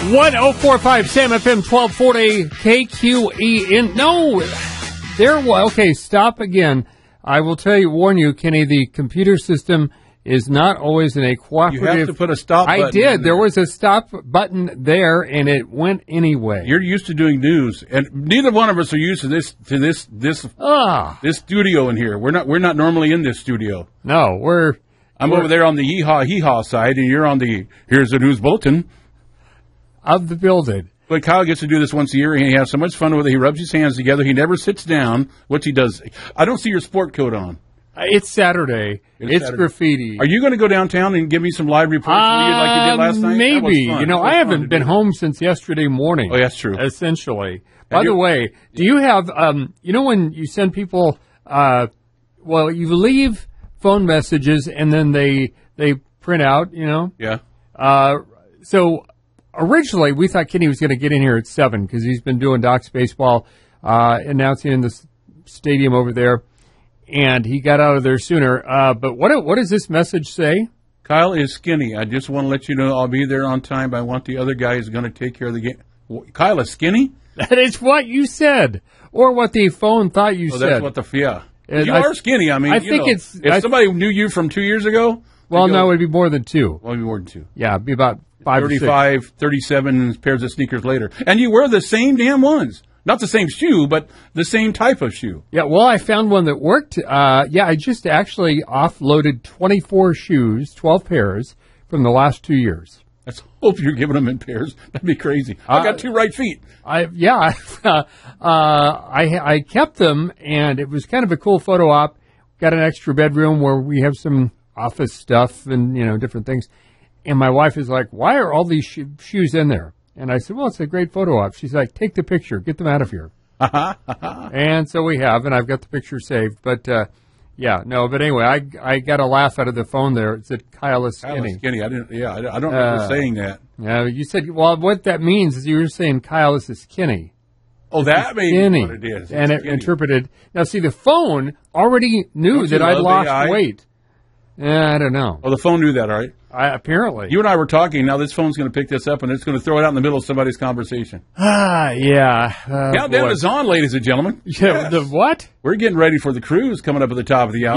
1045 Sam FM 1240 KQEN. No, okay, stop again. I will warn you, Kenny, the computer system is not always in a cooperative. You have to put a stop button. I did. There was a stop button there, and it went anyway. You're used to doing news, and neither one of us are used to this studio in here. We're not normally in this studio. No, I'm over there on the hee-haw side, and you're on the here's the news bulletin of the building. But Kyle gets to do this once a year, and he has so much fun with it. He rubs his hands together. He never sits down, which he does. I don't see your sport coat on. It's Saturday. It's Saturday. Graffiti. Are you going to go downtown and give me some live reports like you did last night? Maybe. I haven't been home since yesterday morning. Oh, that's true. Essentially. By the way, do you have, when you send people, you leave phone messages and then they print out, Yeah. So originally we thought Kenny was going to get in here at 7 because he's been doing Doc's baseball, announcing in the stadium over there. And he got out of there sooner. But what does this message say? Kyle is skinny. I just want to let you know I'll be there on time. I want the other guy is going to take care of the game. Kyle is skinny? That is what you said. Or what the phone thought you said. That's what you are skinny. I mean, if somebody knew you from 2 years ago. Well, no, it would be more than 2. Well, it'd be more than 2. Yeah, it'd be about 5 35, 37 pairs of sneakers later. And you wear the same damn ones. Not the same shoe, but the same type of shoe. Yeah, well, I found one that worked. I just actually offloaded 24 shoes, 12 pairs, from the last 2 years. Let's hope you're giving them in pairs. That'd be crazy. I got 2 right feet. I kept them, and it was kind of a cool photo op. Got an extra bedroom where we have some office stuff and, different things. And my wife is like, why are all these shoes in there? And I said, well, it's a great photo op. She's like, take the picture. Get them out of here. And so we have, and I've got the picture saved. But, but anyway, I got a laugh out of the phone there. It said, Kyle is skinny. Kyle is skinny. I don't remember saying that. Yeah, you said, well, what that means is you were saying Kyle is skinny. Oh, that means what it is. And it interpreted. Now, see, the phone already knew that I'd lost weight. I don't know. Oh, the phone knew that, all right? Apparently. You and I were talking. Now this phone's going to pick this up, and it's going to throw it out in the middle of somebody's conversation. Yeah. Countdown is on, ladies and gentlemen. Yeah, yes. The what? We're getting ready for the cruise coming up at the top of the hour.